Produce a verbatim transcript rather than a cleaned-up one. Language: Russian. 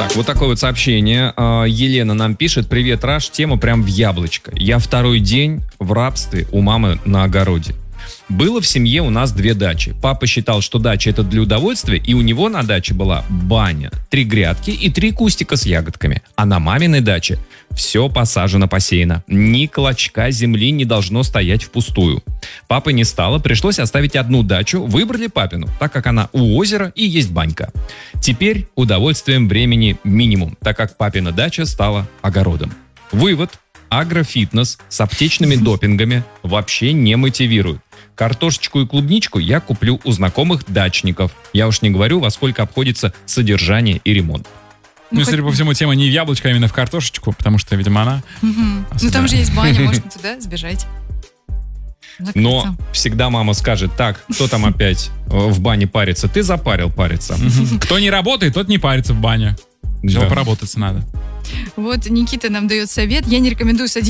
Так, вот такое вот сообщение. Елена нам пишет: привет, Раш, тема прям в яблочко. Я второй день в рабстве у мамы на огороде. Было в семье у нас две дачи. Папа считал, что дача это для удовольствия, и у него на даче была баня, три грядки и три кустика с ягодками. А на маминой даче все посажено, посеяно. Ни клочка земли не должно стоять впустую. Папы не стало, пришлось оставить одну дачу, выбрали папину, так как она у озера и есть банька. Теперь удовольствием времени минимум, так как папина дача стала огородом. Вывод. Агрофитнес с аптечными допингами вообще не мотивирует. Картошечку и клубничку я куплю у знакомых дачников. Я уж не говорю, во сколько обходится содержание и ремонт. Ну, ну судя по всему, тема не в яблочко, а именно в картошечку, потому что, видимо, она... Угу. Ну, там же есть баня, можно туда сбежать. Закрыться. Но всегда мама скажет: так, кто там опять в бане парится? Ты запарил париться. Кто не работает, тот не парится в бане. Все, поработаться надо. Вот Никита нам дает совет. Я не рекомендую садиться